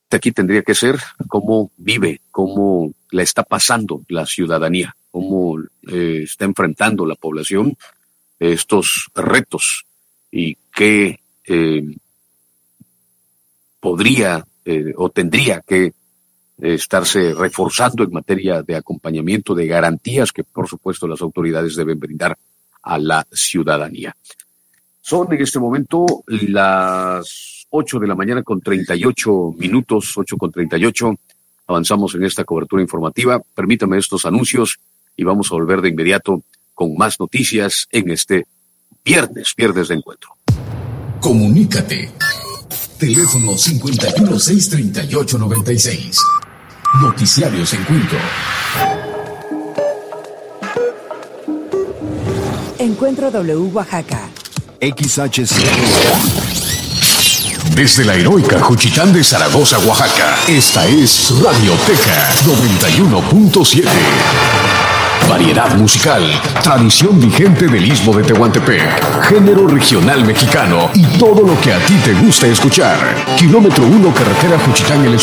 aquí tendría que ser cómo vive, cómo la está pasando la ciudadanía, cómo está enfrentando la población estos retos y qué podría o tendría que estarse reforzando en materia de acompañamiento, de garantías que por supuesto las autoridades deben brindar a la ciudadanía. Son en este momento las 8 de la mañana con 38 minutos, 8:38. Avanzamos en esta cobertura informativa. Permítame estos anuncios y vamos a volver de inmediato con más noticias en este viernes de encuentro. Comunícate. Teléfono 5163896. Noticiarios Encuentro. Encuentro W Oaxaca. XHC. Desde la heroica Juchitán de Zaragoza, Oaxaca, esta es Radioteca 91.7. Variedad musical, tradición vigente del Istmo de Tehuantepec, género regional mexicano y todo lo que a ti te gusta escuchar. Kilómetro 1, carretera Juchitán, el